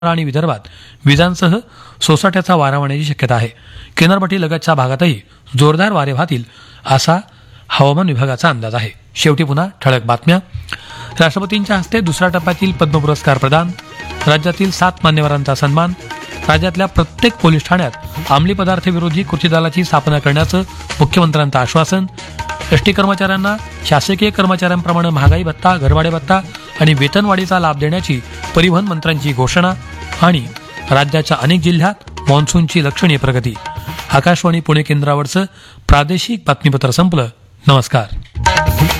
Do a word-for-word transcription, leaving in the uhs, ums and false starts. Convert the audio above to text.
आणि विदर्भात विजांसह सोसाट्याचा वारा वाहण्याची शक्यता आहे. किनारपट्टी लगतच्या भागातही जोरदार वारे वाहतील असा हवामान विभागाचा अंदाज आहे. शेवटी पुन्हा ठळक बातम्या. राष्ट्रपतींच्या हस्ते दुसऱ्या टप्प्यातील पद्म पुरस्कार प्रदान. राज्यातील सात मान्यवरांचा सन्मान. राज्यातल्या प्रत्येक पोलीस ठाण्यात अंमली पदार्थ विरोधी कृती दलाची स्थापना करण्याचं मुख्यमंत्र्यांचं आश्वासन. एसटी कर्मचाऱ्यांना शासकीय कर्मचाऱ्यांप्रमाणे महागाई भत्ता, घरभाडे भत्ता आणि वेतनवाढीचा लाभ देण्याची परिवहन मंत्र्यांची घोषणा. आणि राज्याच्या अनेक जिल्ह्यात मान्सूनची लक्षणीय प्रगती. आकाशवाणी पुणे केंद्रावरचं प्रादेशिक बातमीपत्र संपलं. नमस्कार.